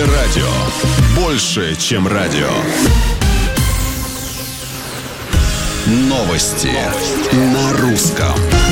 радио. Больше, чем радио. Новости на русском.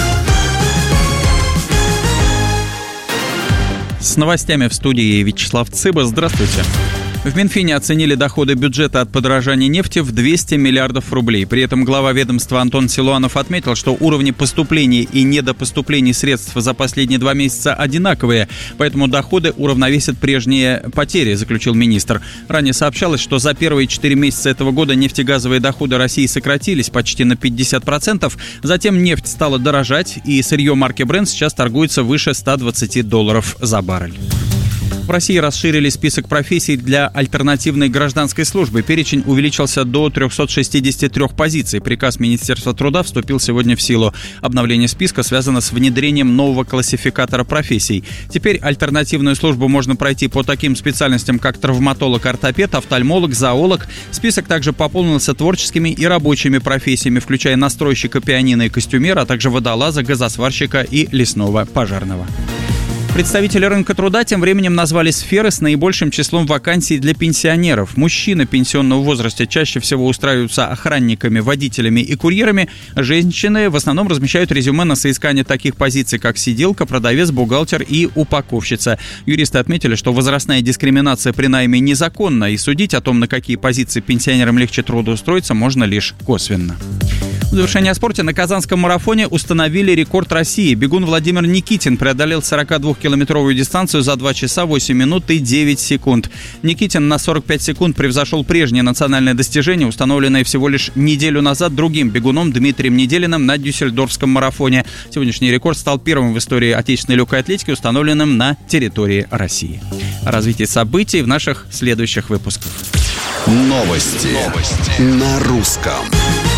С новостями в студии Вячеслав Цыба. Здравствуйте. В Минфине оценили доходы бюджета от подорожания нефти в 200 миллиардов рублей. При этом глава ведомства Антон Силуанов отметил, что уровни поступлений и недопоступлений средств за последние 2 месяца одинаковые, поэтому доходы уравновесят прежние потери, заключил министр. Ранее сообщалось, что за первые 4 месяца этого года нефтегазовые доходы России сократились почти на 50%, затем нефть стала дорожать, и сырье марки Brent сейчас торгуется выше $120 за баррель. В России расширили список профессий для альтернативной гражданской службы. Перечень увеличился до 363 позиций. Приказ Министерства труда вступил сегодня в силу. Обновление списка связано с внедрением нового классификатора профессий. Теперь альтернативную службу можно пройти по таким специальностям, как травматолог, ортопед, офтальмолог, зоолог. Список также пополнился творческими и рабочими профессиями, включая настройщика пианино и костюмера, а также водолаза, газосварщика и лесного пожарного. Представители рынка труда тем временем назвали сферы с наибольшим числом вакансий для пенсионеров. Мужчины пенсионного возраста чаще всего устраиваются охранниками, водителями и курьерами. Женщины в основном размещают резюме на соискание таких позиций, как сиделка, продавец, бухгалтер и упаковщица. Юристы отметили, что возрастная дискриминация при найме незаконна, и судить о том, на какие позиции пенсионерам легче трудоустроиться, можно лишь косвенно. В завершение о спорте. На Казанском марафоне установили рекорд России. Бегун Владимир Никитин преодолел 42-километровую дистанцию за 2 часа 8 минут и 9 секунд. Никитин на 45 секунд превзошел прежнее национальное достижение, установленное всего лишь неделю назад другим бегуном Дмитрием Неделиным на Дюссельдорфском марафоне. Сегодняшний рекорд стал первым в истории отечественной легкой атлетики, установленным на территории России. О развитии событий в наших следующих выпусках. Новости на русском.